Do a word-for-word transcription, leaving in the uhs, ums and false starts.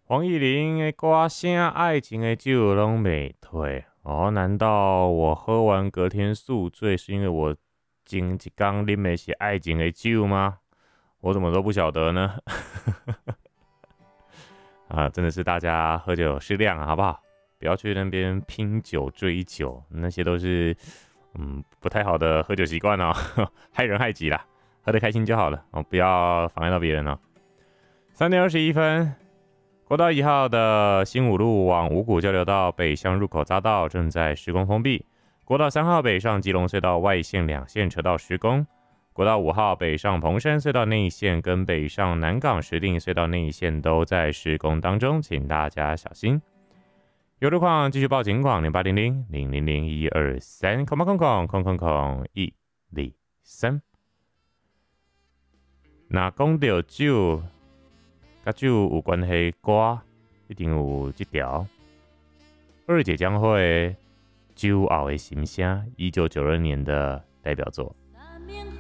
黄义玲的歌声，爱情的酒拢未退。哦，难道我喝完隔天宿醉，是因为我前一天啉的是爱情的酒吗？我怎么都不晓得呢？啊，真的是大家喝酒适量，好不好？不要去那边拼酒追酒，那些都是嗯不太好的喝酒习惯哦，害人害己啦。喝得开心就好了哦，不要妨碍到别人哦。三点二十一分。国道一号的新五路往五股交流道北向入口匝道正在施工封闭。国道三号北上基隆隧道外线两线车道施工。国道五号北上蓬山隧道内线跟北上南港石碇隧道内线都在施工当中，请大家小心。有路况继续报警广零八零零零零零一二三空空空空空空一二三。那讲到酒。甲酒有关系歌，一定有这条。二姐江会《酒后的心声》，一九九二年的代表作。